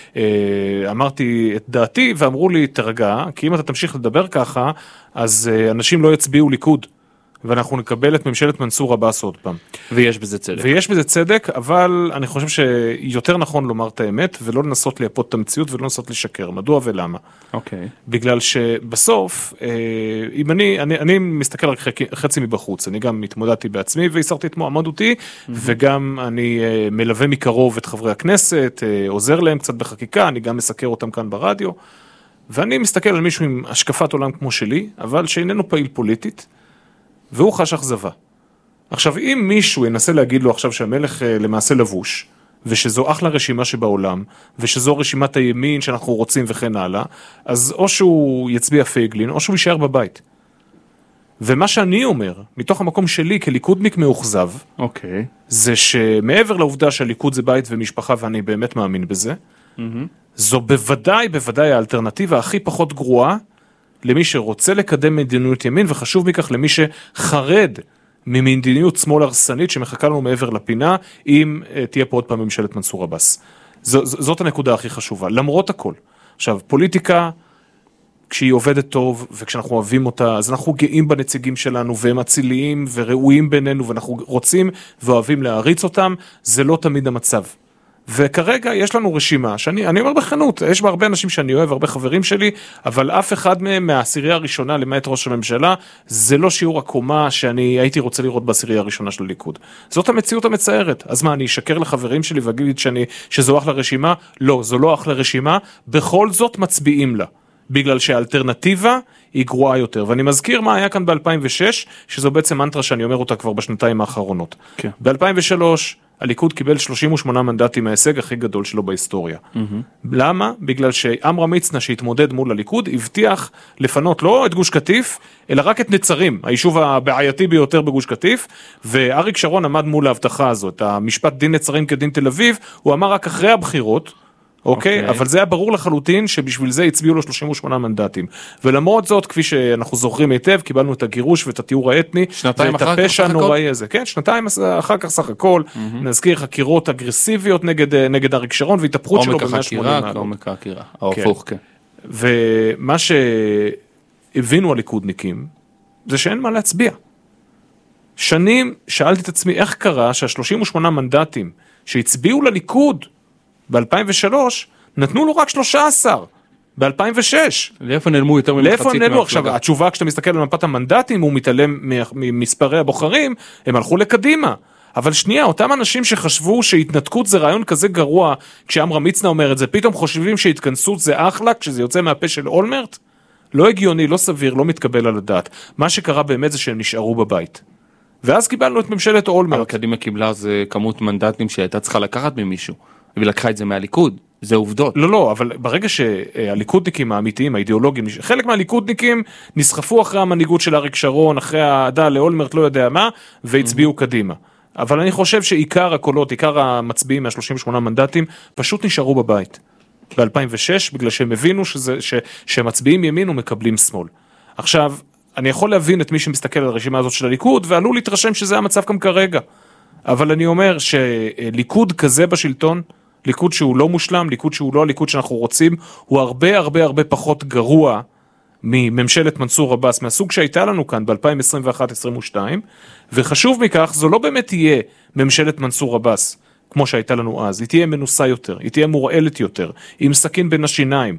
ואמרתי את דעתי ואמרו לי תרגע, כי אם אתה תמשיך לדבר ככה, אז אנשים לא יצביעו ליכוד, ואנחנו נקבל את ממשלת מנסור עבאס עוד פעם. ויש בזה צדק. ויש בזה צדק, אבל אני חושב שיותר נכון לומר את האמת, ולא לנסות לייפות את המציאות, ולא לנסות לשקר. מדוע ולמה? אוקיי. בגלל שבסוף, אם אני מסתכל רק חצי מבחוץ, אני גם התמודדתי בעצמי, והסרתי את מועמדותי, וגם אני מלווה מקרוב את חברי הכנסת, עוזר להם קצת בחקיקה, אני גם מסקר אותם כאן ברדיו, ואני מסתכל על מישהו עם השקפת עולם כמו שלי, אבל שאיננו פעיל פוליטית, והוא חש אכזבה. עכשיו, אם מישהו ינסה להגיד לו עכשיו שהמלך למעשה לבוש, ושזו אחלה רשימה שבעולם, ושזו רשימת הימין שאנחנו רוצים וכן הלאה, אז או שהוא יצביע פייגלין, או שהוא יישאר בבית. ומה שאני אומר, מתוך המקום שלי כליכודניק מאוכזב, זה שמעבר לעובדה שהליכוד זה בית ומשפחה, ואני באמת מאמין בזה, זו בוודאי האלטרנטיבה הכי פחות גרועה, למי שרוצה לקדם מדיניות ימין, וחשוב מכך למי שחרד ממדיניות שמאל הרסנית שמחכה לנו מעבר לפינה, אם תהיה פה עוד פעם ממשלת מנסור עבאס. זאת הנקודה הכי חשובה, למרות הכל. עכשיו, פוליטיקה, כשהיא עובדת טוב, וכשאנחנו אוהבים אותה, אז אנחנו גאים בנציגים שלנו, והם אציליים וראויים בינינו, ואנחנו רוצים ואוהבים להריץ אותם, זה לא תמיד המצב. וכרגע יש לנו רשימה, אני אומר בכנות, יש בה הרבה אנשים שאני אוהב, הרבה חברים שלי, אבל אף אחד מהם מהעשירייה הראשונה, למעט ראש הממשלה, זה לא שיעור הקומה שאני הייתי רוצה לראות בעשירייה הראשונה של הליכוד. זאת המציאות המצערת. אז מה, אני אשקר לחברים שלי ואגיד שזו אחלה רשימה? לא, זו לא אחלה רשימה, בכל זאת מצביעים לה. בגלל שהאלטרנטיבה היא גרועה יותר. ואני מזכיר מה היה כאן ב-2006, שזו בעצם מנטרה שאני אומר אותה כבר בשנתיים האחרונות. כן. ב-2003, הליכוד קיבל 38 מנדטים מההישג הכי גדול שלו בהיסטוריה. למה? בגלל שעמרם מצנע שהתמודד מול הליכוד, הבטיח לפנות לא את גוש קטיף, אלא רק את נצרים, היישוב הבעייתי ביותר בגוש קטיף, ואריק שרון עמד מול ההבטחה הזאת. המשפט דין נצרים כדין תל אביב, הוא אמר רק אחרי הבחירות, אוקיי? אבל זה היה ברור לחלוטין שבשביל זה הצביעו לו 38 מנדטים. ולמרות זאת, כפי שאנחנו זוכרים היטב, קיבלנו את הגירוש ואת התיאור האתני, ואת הפשע הנוראי הזה. כן, שנתיים אחר כך סך הכל, נזכיר חקירות אגרסיביות נגד אריק שרון, והתהפכות שלו ב-180 מעלות. עומק החקירה, ההפוך, כן. ומה שהבינו הליכודניקים, זה שאין מה להצביע. שנים שאלתי את עצמי, איך קרה שה-38 מנדטים שהצביעו לליכוד, ב-2003, נתנו לו רק 13, ב-2006. לאיפה נעלמו יותר ממחצית מהמפלגה? לאיפה נעלמו? עכשיו, התשובה כשאתה מסתכל על מפת המנדטים, הוא מתעלם ממספרי הבוחרים, הם הלכו לקדימה. אבל שנייה, אותם אנשים שחשבו שהתנתקות זה רעיון כזה גרוע, כשעמרם מצנע אומר את זה, פתאום חושבים שהתכנסות זה אחלה, כשזה יוצא מהפה של אולמרט, לא הגיוני, לא סביר, לא מתקבל על הדעת. מה שקרה באמת זה שהם נשארו בבית. ואז קיבלנו את ממשלת אולמרט. אבל קדימה קיבלה זה כמות מנדטים שהייתה צריכה לקחת ממישהו. ולקחה את זה מהליכוד, זה עובדות. לא, אבל ברגע שהליכודניקים האמיתיים, האידיאולוגים, חלק מהליכודניקים נסחפו אחרי המנהיגות של אריק שרון, אחרי העדה לאולמרט, לא יודע מה, והצביעו קדימה. אבל אני חושב שעיקר הקולות, עיקר המצביעים מה-38 מנדטים, פשוט נשארו בבית. ב-2006, בגלל שהם הבינו שמצביעים ימין ומקבלים שמאל. עכשיו, אני יכול להבין את מי שמסתכל על הרשימה הזאת של הליכוד, ועלול להתרשם שזה המצב גם כרגע. אבל אני אומר שליכוד כזה בשלטון, ליכוד שהוא לא מושלם, ליכוד שהוא לא הליכוד שאנחנו רוצים, הוא הרבה הרבה הרבה פחות גרוע מממשלת מנסור עבאס, מהסוג שהייתה לנו כאן ב-2021-2022, וחשוב מכך, זו לא באמת תהיה ממשלת מנסור עבאס, כמו שהייתה לנו אז, היא תהיה מנוסה יותר, היא תהיה מורעלת יותר, עם סכין בין השיניים,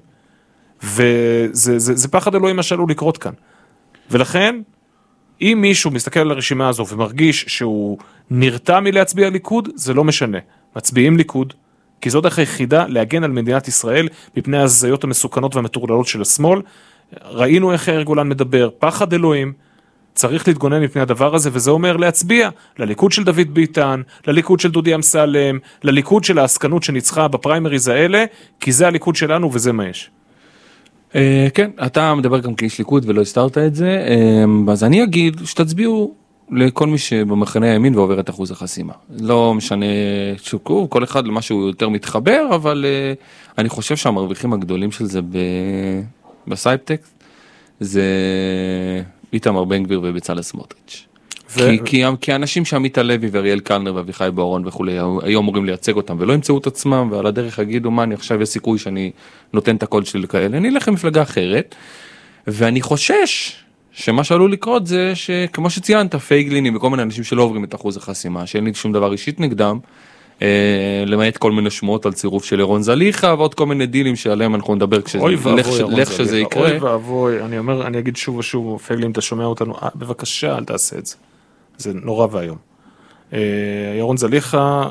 וזה פחד אלוהים מה שעלול לקרות כאן. ולכן, אם מישהו מסתכל על הרשימה הזו ומרגיש שהוא נרתע מלהצביע ליכוד, זה לא משנה. מצביעים ליכוד, כי זו דרך היחידה להגן על מדינת ישראל מפני ההזיות המסוכנות והמטורללות של השמאל. ראינו איך יאיר גולן מדבר, פחד אלוהים, צריך להתגונן מפני הדבר הזה, וזה אומר להצביע לליכוד של דוד ביטן, לליכוד של דודי אמסלם, לליכוד של העסקנות שניצחה בפריימריז האלה, כי זה הליכוד שלנו וזה מה יש. כן, אתה מדבר גם כאיש ליכוד ולא הסתרת את זה, אז אני אגיד שתצביעו לכל מי שבמחנה הימין ועובר את אחוז החסימה. לא משנה שוקו, כל אחד למה שהוא יותר מתחבר, אבל אני חושב שהמרוויחים הגדולים של זה בסייפטקסט, זה איתמר בן גביר ובצלאל סמוטריץ'. כי אנשים שעמית הלוי ואריאל קלנר ואביחי בוארון וכולי, היו אמורים לייצג אותם ולא ימצאו את עצמם, ועל הדרך יגידו, מה, אני עכשיו יש סיכוי שאני נותן את הקול שלי לכאלה, אני אלך למפלגה אחרת, ואני חושש שמה שעלול לקרות זה שכמו שציינת, פייגלינים וכל מיני אנשים שלא עוברים את אחוז החסימה, שאין לי שום דבר אישית נגדם, למעט כל מיני שמועות על צירוף של ירון זליכה, ועוד כל מיני דילים שעליהם אנחנו נדבר כשזה יקרה. אוי ואבוי, אני אגיד שוב ושוב, פייגלין, אתה שומע אותנו, בבקשה, אל תעשה את זה. זה נורא והיום. ירון זליכה,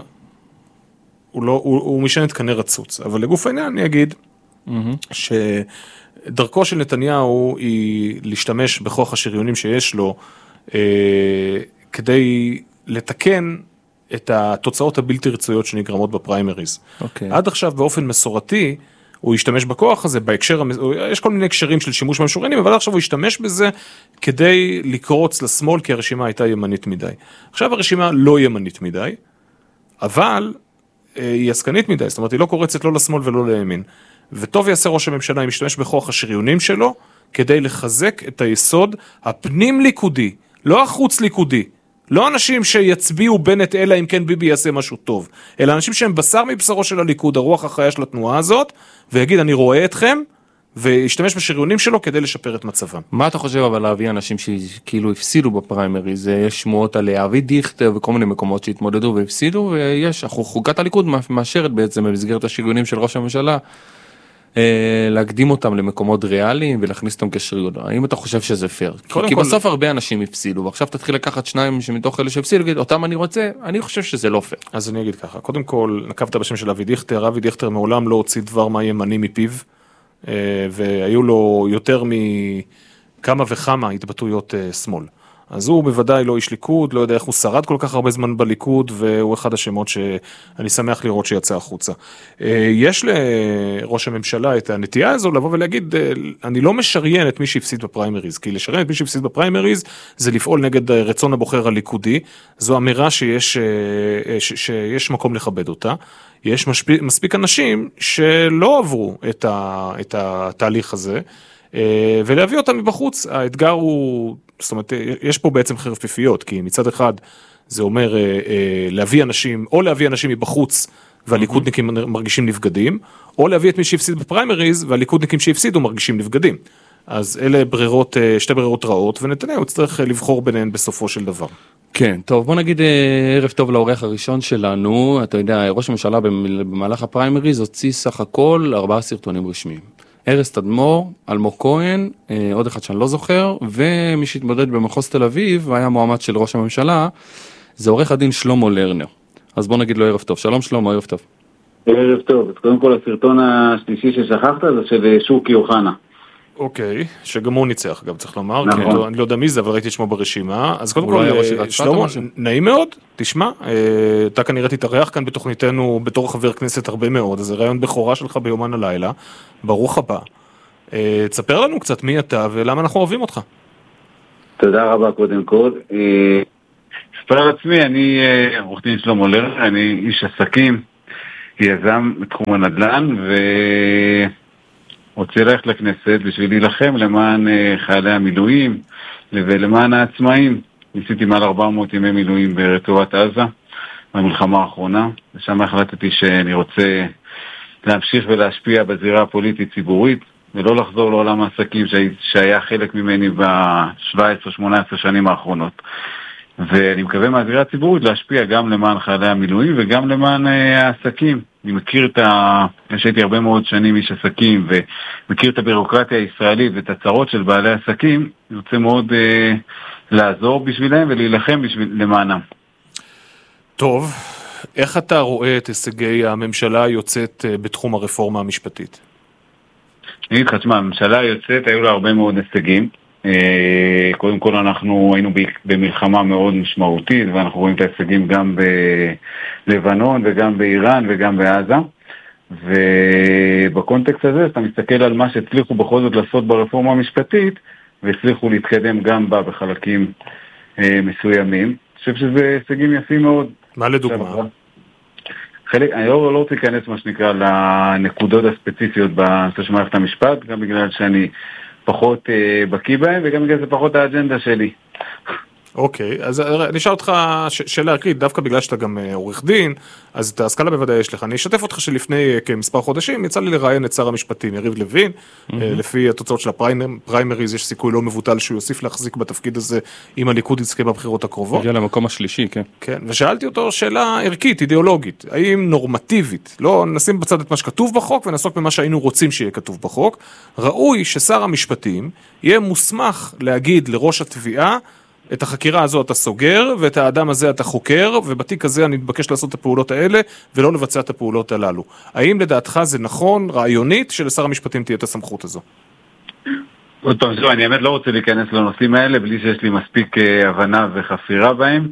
הוא משנת כנראה רצוץ, אבל לגוף העניין אני אגיד, שדרכו של נתניהו היא להשתמש בכוח השריונים שיש לו, כדי לתקן את התוצאות הבלתי רצויות שנגרמות בפריימריז. עד עכשיו באופן מסורתי, הוא ישתמש בכוח הזה, בהקשר, יש כל מיני הקשרים של שימוש במשוריינים, אבל עכשיו הוא ישתמש בזה כדי לקרוץ לשמאל, כי הרשימה הייתה ימנית מדי. עכשיו הרשימה לא ימנית מדי, אבל היא עסקנית מדי, זאת אומרת, היא לא קורצת לא לשמאל ולא לימין. וטוב יעשה ראש הממשלה אם ישתמש בכוח השריונים שלו, כדי לחזק את היסוד הפנים ליכודי, לא החוץ ליכודי. לא אנשים שיצביעו בנט אלא אם כן ביבי יעשה משהו טוב, אלא אנשים שהם בשר מבשרו של הליכוד, הרוח החיה של התנועה הזאת, ויגיד אני רואה אתכם, וישתמש בשריונים שלו כדי לשפר את מצבם. מה אתה חושב אבל להביא אנשים שכאילו הפסידו בפריימריז? יש שמועות על אבי דיכטר וכל מיני מקומות שהתמודדו והפסידו, ויש, חוקת הליכוד מאשרת בעצם במסגרת השריונים של ראש הממשלה, להקדים אותם למקומות ריאליים ולהכניס אותם כשריון. האם אתה חושב שזה פייר? כי בסוף הרבה אנשים הפסידו, ועכשיו תתחיל לקחת שניים שמתוך אלה שהפסידו, אותם אני רוצה, אני חושב שזה לא פייר. אז אני אגיד ככה, קודם כל נקבת בשם של אבי דיכטר, אבי דיכטר מעולם לא הוציא דבר מה ימני מפיו, והיו לו יותר מכמה וכמה התבטאויות שמאל. אז הוא בוודאי לא איש ליכוד, לא יודע איך הוא שרד כל כך הרבה זמן בליכוד, והוא אחד השמות שאני שמח לראות שיצא החוצה. יש לראש הממשלה את הנטייה הזו לבוא ולהגיד, אני לא משריין את מי שהפסיד בפריימריז, כי לשריין את מי שהפסיד בפריימריז זה לפעול נגד רצון הבוחר הליכודי, זו אמירה שיש מקום לכבד אותה. יש מספיק אנשים שלא עברו את התהליך הזה, ולהביא אותם מבחוץ. האתגר הוא, זאת אומרת, יש פה בעצם חרפיפיות, כי מצד אחד זה אומר להביא אנשים, או להביא אנשים מבחוץ והליכודניקים מרגישים נבגדים, או להביא את מי שהפסיד בפריימריז והליכודניקים שהפסידו מרגישים נבגדים. אז אלה ברירות, שתי ברירות רעות, ונתניהו צריך לבחור ביניהן בסופו של דבר. כן, טוב, בוא נגיד ערב טוב לאורח הראשון שלנו. אתה יודע, ראש הממשלה במהלך הפריימריז הוציא סך הכל 4 סרטונים רשמיים. ארז תדמור, אלמוג כהן, עוד אחד שאני לא זוכר, ומי שהתמודד במחוז תל אביב, היה מועמד של ראש הממשלה, זה עורך הדין שלמה לרנר. אז בוא נגיד לו ערב טוב. שלום שלמה, ערב טוב. ערב טוב. אז קודם כל הסרטון השלישי ששכחת זה של שוקי אוחנה. אוקיי, שגם הוא ניצח, גם צריך לומר, נכון. כי אני לא יודע מי זה, אבל ראיתי את שמו ברשימה. אז קודם כל, שלמה, נעים מאוד, תשמע, אתה כנראה תתארח כאן בתוכניתנו בתור חבר כנסת הרבה מאוד, אז זה רעיון בכורה שלך ביומן הלילה, ברוך הבא. תספר לנו קצת מי אתה ולמה אנחנו אוהבים אותך. תודה רבה קודם כל. ספר על עצמי, אני עורך דין שלמה לרנר, אני איש עסקים, יזם בתחום הנדל"ן, רוצה ללכת לכנסת בשביל להילחם למען חיילי המילואים ולמען העצמאים. ניסיתי מעל 400 ימי מילואים ברצועת עזה, במלחמה האחרונה, ושם החלטתי שאני רוצה להמשיך ולהשפיע בזירה הפוליטית ציבורית, ולא לחזור לעולם העסקים שהיה חלק ממני ב-17-18 שנים האחרונות. ואני מקווה מהזירה הציבורית להשפיע גם למען חיילי המילואים וגם למען העסקים. אני מכיר שהייתי הרבה מאוד שנים איש עסקים ומכיר את הבירוקרטיה הישראלית ואת הצרות של בעלי עסקים, אני רוצה מאוד לעזור בשבילם ולהילחם למענם. טוב, איך אתה רואה את הישגי הממשלה היוצאת בתחום הרפורמה המשפטית? אני אגיד לך, תשמע, הממשלה היוצאת היו לה הרבה מאוד הישגים. קודם כל אנחנו היינו במלחמה מאוד משמעותית, ואנחנו רואים את ההישגים גם בלבנון וגם באיראן וגם בעזה, ובקונטקסט הזה אתה מסתכל על מה שהצליחו בכל זאת לעשות ברפורמה המשפטית, והצליחו להתקדם גם בה בחלקים מסוימים. אני חושב שזה הישגים יפים מאוד. מה לדוגמה? אני לא רוצה להיכנס מה שנקרא לנקודות הספציפיות בנושא של מערכת המשפט, גם בגלל שאני פחות בקיא בהם, וגם בגלל זה פחות האג'נדה שלי. אוקיי, אז אני אשאל אותך שאלה ערכית, דוקא בגלל שאתה גם עורך דין, אז את ההשכלה בוודאי יש לך. אני אשתף אותך שלפני כמספר חודשים, יצא לי לראיין את שר המשפטים, יריב לוין, לפי התוצאות של הפריימריז, יש סיכוי לא מבוטל שהוא יוסיף להחזיק בתפקיד הזה, אם הליכוד יזכה בבחירות הקרובות. הגיע למקום השלישי, כן. כן, ושאלתי אותו שאלה ערכית, אידיאולוגית, האם נורמטיבית, לא נשים בצד את מה שכתוב בחוק, ונעסוק במה שהיינו רוצים שיהיה כתוב בחוק, ראוי ששר המשפטים יהיה מוסמך להגיד לראש התביעה, את החקירה הזו אתה סוגר, ואת האדם הזה אתה חוקר, ובתיק הזה אני מתבקש לעשות את הפעולות האלה, ולא לבצע את הפעולות הללו. האם לדעתך זה נכון, רעיונית, שלשר המשפטים תהיה את הסמכות הזו? עוד פעם, אני באמת לא רוצה להיכנס לנושאים האלה, בלי שיש לי מספיק הבנה וחפירה בהם,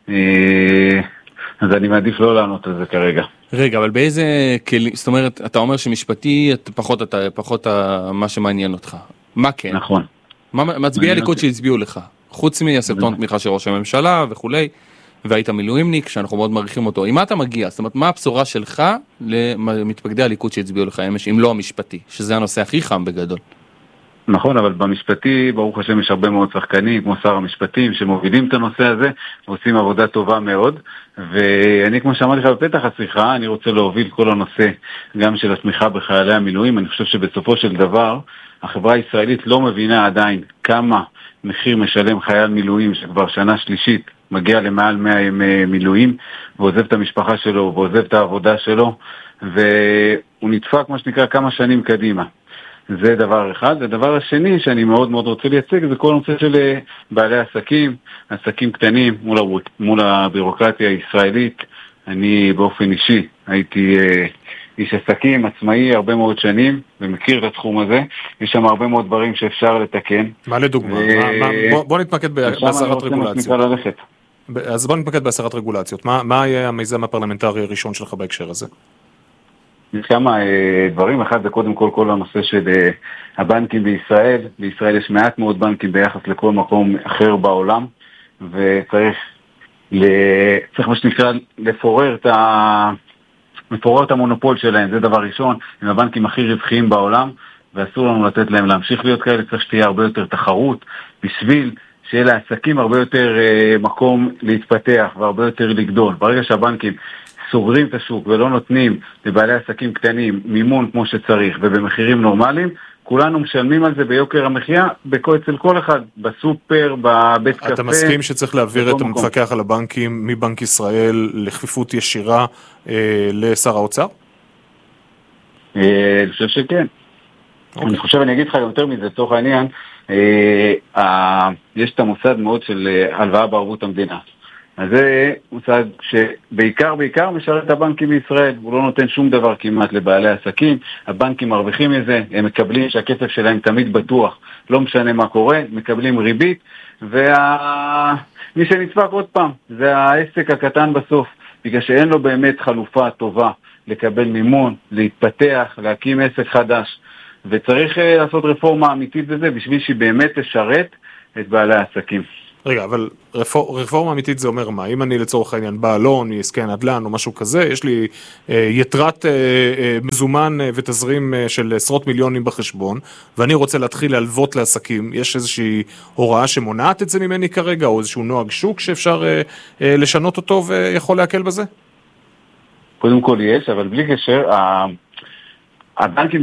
אז אני מעדיף לא לענות על זה כרגע. רגע, אבל באיזה כלי, זאת אומרת, אתה אומר שמשפטי, פחות מה שמעניין אותך. מה כן? נכון. מצביעי הליכוד שהצביעו לך? חוץ מהסרטון תמיכה של ראש הממשלה וכולי, והיית מילואימניק, שאנחנו מאוד מעריכים אותו. עם מה אתה מגיע? זאת אומרת, מה הבשורה שלך למתפקדי הליכוד שהצביעו לך אמש, אם לא המשפטי, שזה הנושא הכי חם בגדול? נכון, אבל במשפטי, ברוך השם, יש הרבה מאוד שחקנים, כמו שר המשפטים, שמובילים את הנושא הזה, ועושים עבודה טובה מאוד, ואני, כמו שאמרתי לך בפתח השיחה, אני רוצה להוביל כל הנושא, גם של התמיכה בחיילי המילואים. אני חושב שבסופו של דבר, החברה הישראלית לא מבינה עדיין כמה מחיר משלם חייל מילואים, שכבר שנה שלישית מגיע למעל 100 ימי מילואים, ועוזב את המשפחה שלו, ועוזב את העבודה שלו, והוא נדפק, מה שנקרא, כמה שנים קדימה. זה דבר אחד. הדבר השני שאני מאוד מאוד רוצה לייצג זה כל הנושא של בעלי עסקים, עסקים קטנים מול הבירוקרטיה הישראלית. אני באופן אישי הייתי איש עסקים עצמאי הרבה מאוד שנים ומכיר את התחום הזה. יש שם הרבה מאוד דברים שאפשר לתקן. מה לדוגמה? בוא נתמקד בהסרת רגולציות. אז בוא נתמקד בהסרת רגולציות. מה יהיה המיזם הפרלמנטרי הראשון שלך בהקשר הזה? יש כמה דברים. אחד זה קודם כל הנושא של הבנקים בישראל. בישראל יש מעט מאוד בנקים ביחס לכל מקום אחר בעולם, וצריך מה שנקרא לפורר את המונופול שלהם. זה דבר ראשון. הם הבנקים הכי רווחיים בעולם, ואסור לנו לתת להם להמשיך להיות כאלה. צריך שתהיה הרבה יותר תחרות, בשביל שיהיה לעסקים הרבה יותר מקום להתפתח והרבה יותר לגדול. ברגע שהבנקים סוגרים את השוק ולא נותנים לבעלי עסקים קטנים מימון כמו שצריך ובמחירים נורמליים, כולנו משלמים על זה ביוקר המחיה, אצל כל אחד, בסופר, בבית קפה. אתה מסכים שצריך להעביר את המפקח על הבנקים מבנק ישראל לכפיפות ישירה לשר האוצר? אני חושב שכן. אני אגיד לך יותר מזה, לצורך העניין, יש את המוסד מאוד של הלוואה בערבות המדינה. אז זה מוסד שבעיקר משרת את הבנקים בישראל. הוא לא נותן שום דבר כמעט לבעלי עסקים. הבנקים מרוויחים מזה, הם מקבלים שהכסף שלהם תמיד בטוח, לא משנה מה קורה, מקבלים ריבית, מי שנצפק עוד פעם, זה העסק הקטן בסוף, בגלל שאין לו באמת חלופה טובה לקבל מימון, להתפתח, להקים עסק חדש, וצריך לעשות רפורמה אמיתית בזה, בשביל שהיא באמת תשרת את בעלי העסקים. רגע, אבל רפורמה אמיתית זה אומר מה? אם אני לצורך העניין בעלון, עסקי נדל"ן או משהו כזה, יש לי יתרת מזומן ותזרים של עשרות מיליונים בחשבון, ואני רוצה להתחיל להלוות לעסקים, יש איזושהי הוראה שמונעת את זה ממני כרגע, או איזשהו נוהג שוק שאפשר לשנות אותו ויכול להקל בזה? קודם כל יש, אבל בלי קשר, הבנקים